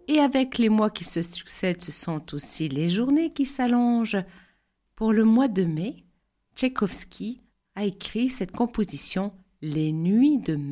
Et avec les mois qui se succèdent, ce sont aussi les journées qui s'allongent. Pour le mois de mai, Tchaïkovski a écrit cette composition « Les nuits de mai ».